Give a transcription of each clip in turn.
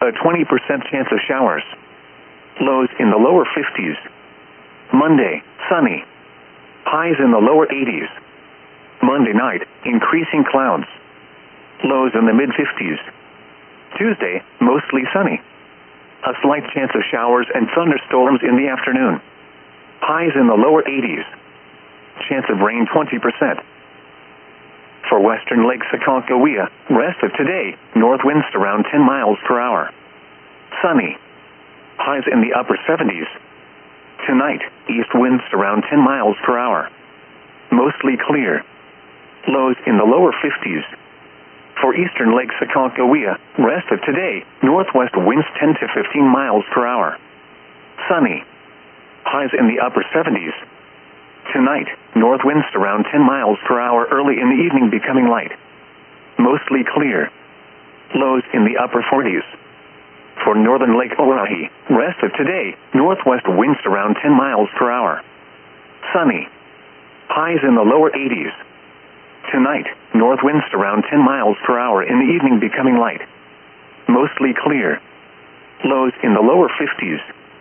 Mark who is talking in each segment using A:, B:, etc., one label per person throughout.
A: A 20% chance of showers. Lows in the lower 50s. Monday, sunny. Highs in the lower 80s. Monday night, increasing clouds. Lows in the mid-50s. Tuesday, mostly sunny. A slight chance of showers and thunderstorms in the afternoon. Highs in the lower 80s. Chance of rain 20%. For western Lake Aconcagua, rest of today, north winds around 10 miles per hour. Sunny. Highs in the upper 70s. Tonight, east winds around 10 miles per hour. Mostly clear. Lows in the lower 50s. For eastern Lake Aconcagua, rest of today, northwest winds 10 to 15 miles per hour. Sunny. Highs in the upper 70s. Tonight, north winds around 10 miles per hour early in the evening becoming light. Mostly clear. Lows in the upper 40s. For northern Lake Oahe, rest of today, northwest winds around 10 miles per hour. Sunny. Highs in the lower 80s. Tonight, north winds around 10 miles per hour in the evening becoming light. Mostly clear. Lows in the lower 50s.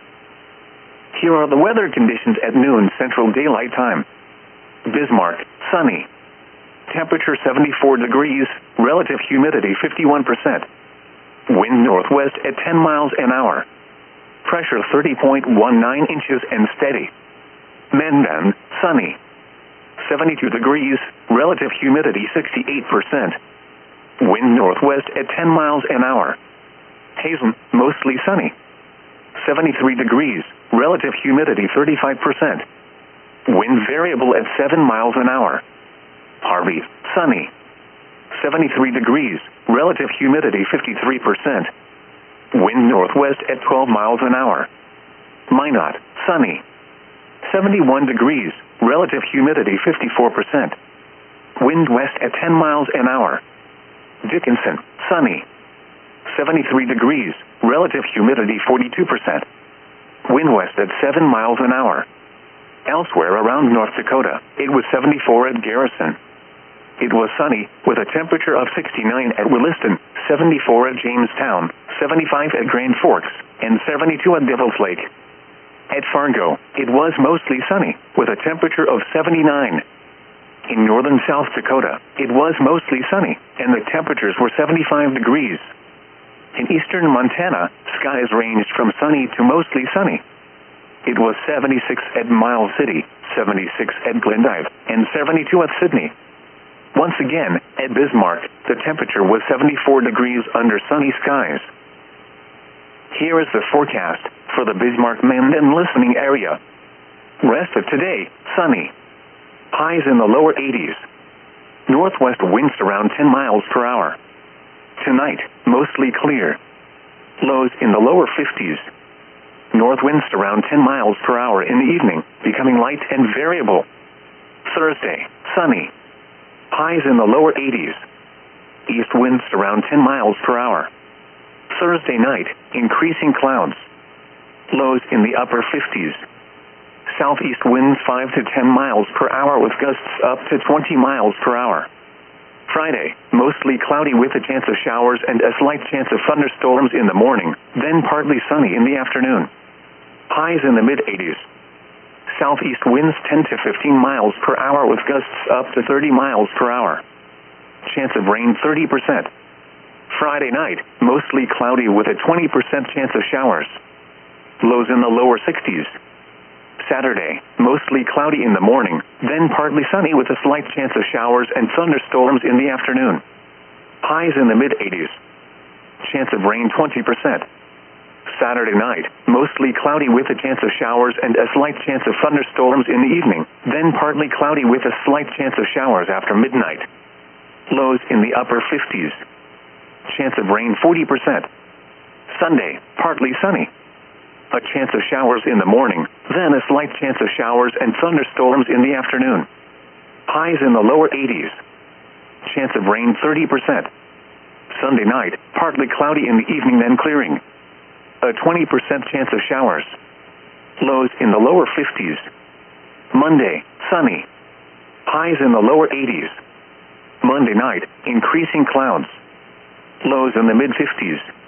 A: Here are the weather conditions at noon Central Daylight Time. Bismarck, sunny. Temperature 74 degrees, relative humidity 51%. Wind northwest at 10 miles an hour. Pressure 30.19 inches and steady. Mandan, sunny. 72 degrees, relative humidity 68%. Wind northwest at 10 miles an hour. Hazen, mostly sunny. 73 degrees, relative humidity 35%. Wind variable at 7 miles an hour. Harvey, sunny. 73 degrees, relative humidity 53%. Wind northwest at 12 miles an hour. Minot, sunny. 71 degrees, relative humidity 54%. Wind west at 10 miles an hour. Dickinson, sunny. 73 degrees, relative humidity 42%. Wind west at 7 miles an hour. Elsewhere around North Dakota, it was 74 at Garrison. It was sunny, with a temperature of 69 at Williston, 74 at Jamestown, 75 at Grand Forks, and 72 at Devil's Lake. At Fargo, it was mostly sunny, with a temperature of 79. In northern South Dakota, it was mostly sunny, and the temperatures were 75 degrees. In eastern Montana, skies ranged from sunny to mostly sunny. It was 76 at Miles City, 76 at Glendive, and 72 at Sydney. Once again, at Bismarck, the temperature was 74 degrees under sunny skies. Here is the forecast for the Bismarck-Mandan listening area. Rest of today, sunny. Highs in the lower 80s. Northwest winds around 10 miles per hour. Tonight, mostly clear. Lows in the lower 50s. North winds around 10 miles per hour in the evening, becoming light and variable. Thursday, sunny. Highs in the lower 80s. East winds around 10 miles per hour. Thursday night, increasing clouds. Lows in the upper 50s. Southeast winds 5 to 10 miles per hour with gusts up to 20 miles per hour. Friday, mostly cloudy with a chance of showers and a slight chance of thunderstorms in the morning, then partly sunny in the afternoon. Highs in the mid-80s. Southeast winds 10 to 15 miles per hour with gusts up to 30 miles per hour. Chance of rain 30%. Friday night, mostly cloudy with a 20% chance of showers. Lows in the lower 60s. Saturday, mostly cloudy in the morning, then partly sunny with a slight chance of showers and thunderstorms in the afternoon. Highs in the mid-80s. Chance of rain 20%. Saturday night, mostly cloudy with a chance of showers and a slight chance of thunderstorms in the evening, then partly cloudy with a slight chance of showers after midnight. Lows in the upper 50s. Chance of rain 40%. Sunday, partly sunny. A chance of showers in the morning, then a slight chance of showers and thunderstorms in the afternoon. Highs in the lower 80s. Chance of rain 30%. Sunday night, partly cloudy in the evening then clearing. A 20% chance of showers. Lows in the lower 50s. Monday, sunny. Highs in the lower 80s. Monday night, increasing clouds. Lows in the mid-50s.